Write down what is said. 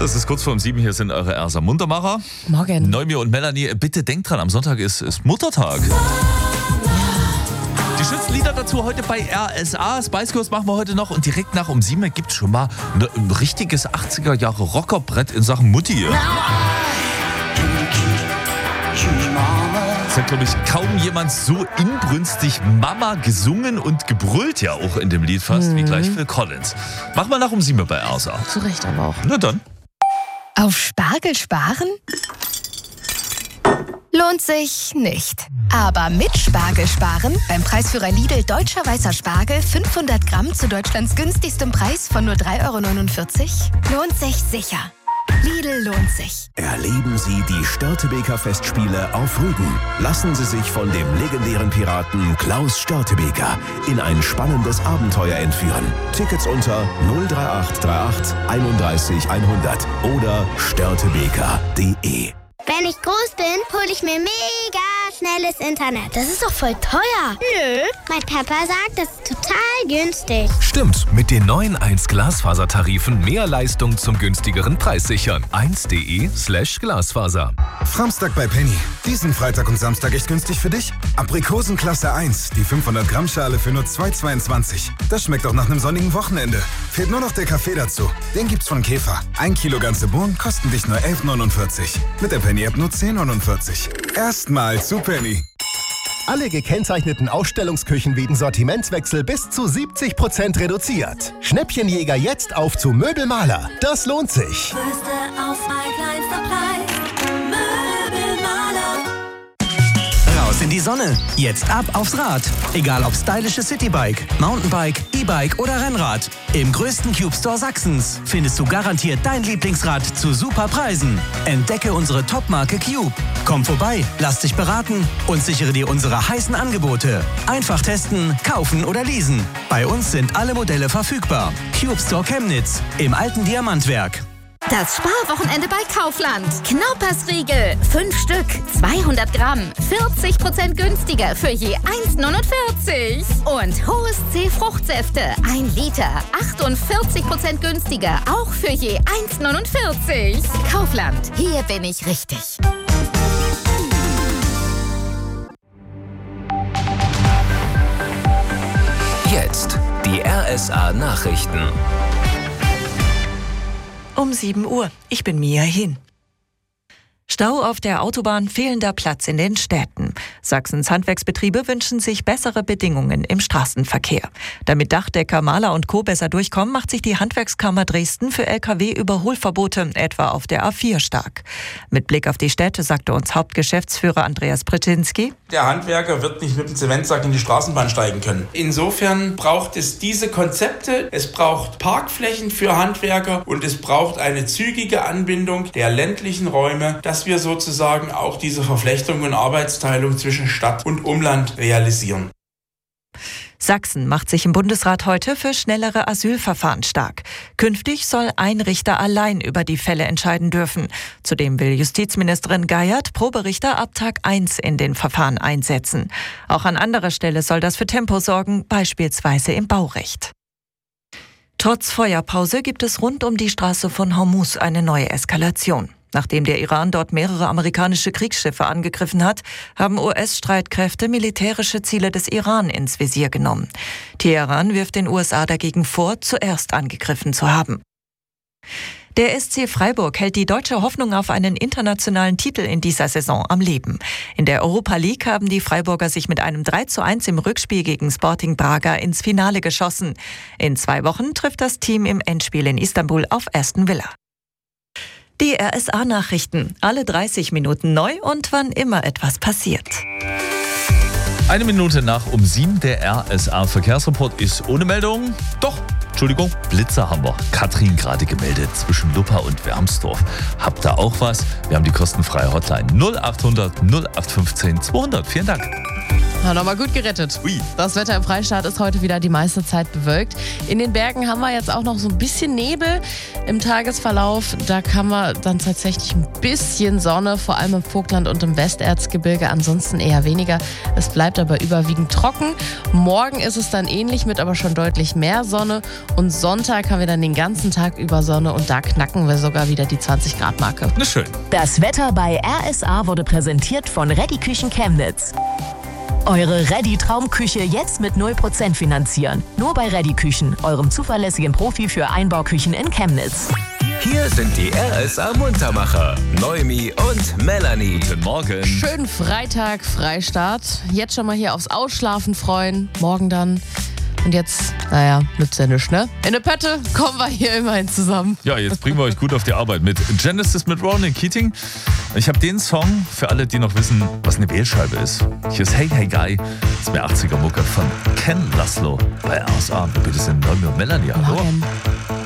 Es ist kurz vor 7, hier sind eure Ersa Muntermacher. Morgen. Neumir und Melanie, bitte denkt dran, am Sonntag ist Muttertag. Die schönsten Lieder dazu heute bei RSA. Spice Girls machen wir heute noch und direkt nach 7 gibt es schon mal ein richtiges 80er-Jahre-Rockerbrett in Sachen Mutti. Es hat, glaube ich, kaum jemand so inbrünstig Mama gesungen und gebrüllt ja auch in dem Lied fast wie gleich Phil Collins. Machen wir nach 7 bei RSA. Zu Recht aber auch. Na dann. Auf Spargel sparen? Lohnt sich nicht. Aber mit Spargel sparen, beim Preisführer Lidl Deutscher Weißer Spargel 500 Gramm zu Deutschlands günstigstem Preis von nur 3,49 €, lohnt sich sicher. Lidl lohnt sich. Erleben Sie die Störtebeker Festspiele auf Rügen. Lassen Sie sich von dem legendären Piraten Klaus Störtebeker in ein spannendes Abenteuer entführen. Tickets unter 03838 31 100 oder störtebeker.de. Wenn ich groß bin, hole ich mir mega schnelles Internet. Das ist doch voll teuer. Nö, mein Papa sagt, das ist total günstig. Stimmt, mit den neuen 1-Glasfaser-Tarifen mehr Leistung zum günstigeren Preis sichern. 1.de/Glasfaser. Samstag bei Penny. Diesen Freitag und Samstag echt günstig für dich? Aprikosenklasse 1, die 500 Gramm Schale für nur 2,22. Das schmeckt auch nach einem sonnigen Wochenende. Fehlt nur noch der Kaffee dazu. Den gibt's von Käfer. 1 Kilo ganze Bohnen kosten dich nur 11,49. Mit der Penny-App nur 10,49. Erstmal zu Penny. Alle gekennzeichneten Ausstellungsküchen Sortimentswechsel bis zu 70% reduziert. Schnäppchenjäger jetzt auf zu Möbelmaler. Das lohnt sich. Größte Auswahl, kleinster Preis. Möbelmaler. Raus in die Sonne. Jetzt ab aufs Rad. Egal ob stylisches Citybike, Mountainbike, E-Bike oder Rennrad. Im größten Cube Store Sachsens findest du garantiert dein Lieblingsrad zu super Preisen. Entdecke unsere Top-Marke Cube. Komm vorbei, lass dich beraten und sichere dir unsere heißen Angebote. Einfach testen, kaufen oder leasen. Bei uns sind alle Modelle verfügbar. Cube Store Chemnitz im alten Diamantwerk. Das Sparwochenende bei Kaufland. Knaupersriegel, 5 Stück, 200 Gramm, 40% günstiger für je 1,49. Und Hohes C Fruchtsäfte, 1 Liter, 48% günstiger, auch für je 1,49. Kaufland, hier bin ich richtig. Jetzt die RSA Nachrichten. Um 7 Uhr. Ich bin Mia Hin. Stau auf der Autobahn, fehlender Platz in den Städten. Sachsens Handwerksbetriebe wünschen sich bessere Bedingungen im Straßenverkehr. Damit Dachdecker, Maler und Co. besser durchkommen, macht sich die Handwerkskammer Dresden für Lkw-Überholverbote, etwa auf der A4, stark. Mit Blick auf die Städte sagte uns Hauptgeschäftsführer Andreas Brzezinski: Der Handwerker wird nicht mit dem Zementsack in die Straßenbahn steigen können. Insofern braucht es diese Konzepte, es braucht Parkflächen für Handwerker und es braucht eine zügige Anbindung der ländlichen Räume, dass wir sozusagen auch diese Verflechtung und Arbeitsteilung zwischen Stadt und Umland realisieren. Sachsen macht sich im Bundesrat heute für schnellere Asylverfahren stark. Künftig soll ein Richter allein über die Fälle entscheiden dürfen. Zudem will Justizministerin Geiert Proberichter ab Tag 1 in den Verfahren einsetzen. Auch an anderer Stelle soll das für Tempo sorgen, beispielsweise im Baurecht. Trotz Feuerpause gibt es rund um die Straße von Hormuz eine neue Eskalation. Nachdem der Iran dort mehrere amerikanische Kriegsschiffe angegriffen hat, haben US-Streitkräfte militärische Ziele des Iran ins Visier genommen. Teheran wirft den USA dagegen vor, zuerst angegriffen zu haben. Der SC Freiburg hält die deutsche Hoffnung auf einen internationalen Titel in dieser Saison am Leben. In der Europa League haben die Freiburger sich mit einem 3:1 im Rückspiel gegen Sporting Braga ins Finale geschossen. In 2 Wochen trifft das Team im Endspiel in Istanbul auf Aston Villa. Die RSA-Nachrichten, alle 30 Minuten neu und wann immer etwas passiert. 1 Minute nach 7, der RSA-Verkehrsreport ist ohne Meldung. Doch, Entschuldigung, Blitzer haben wir. Katrin gerade gemeldet zwischen Luppa und Wermsdorf. Habt ihr auch was? Wir haben die kostenfreie Hotline 0800 0815 200. Vielen Dank. Na, nochmal gut gerettet. Ui. Das Wetter im Freistaat ist heute wieder die meiste Zeit bewölkt. In den Bergen haben wir jetzt auch noch so ein bisschen Nebel im Tagesverlauf. Da kann man dann tatsächlich ein bisschen Sonne, vor allem im Vogtland und im Westerzgebirge. Ansonsten eher weniger. Es bleibt aber überwiegend trocken. Morgen ist es dann ähnlich mit aber schon deutlich mehr Sonne. Und Sonntag haben wir dann den ganzen Tag über Sonne und da knacken wir sogar wieder die 20-Grad-Marke. Na schön. Das Wetter bei RSA wurde präsentiert von Ready Küchen Chemnitz. Eure Ready-Traumküche jetzt mit 0% finanzieren. Nur bei Ready Küchen, eurem zuverlässigen Profi für Einbauküchen in Chemnitz. Hier sind die RSA Muntermacher, Noemi und Melanie. Guten Morgen. Schönen Freitag, Freistart. Jetzt schon mal hier aufs Ausschlafen freuen. Morgen dann. Und jetzt, nützt ja nichts, ne? In der Pötte kommen wir hier immerhin zusammen. Ja, jetzt bringen wir euch gut auf die Arbeit mit Genesis mit Ronan Keating. Ich habe den Song für alle, die noch wissen, was eine Wählscheibe ist. Hier ist Hey Hey Guy. Das ist mir 80er Mucke von Ken Laszlo bei RSA. Bitte sind Noemi und Melanie. Hallo. Morgen.